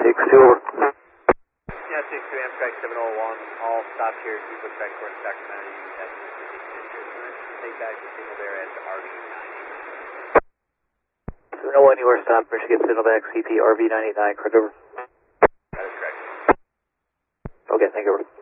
6-2 over. Yeah, 6-2 Amtrak 701, all stop here, people track towards Sacramento, you have take back the signal there at RV 989. 701, you are stop, Michigan signal back, CP RV 989, correct over. That is correct. Okay, thank you over.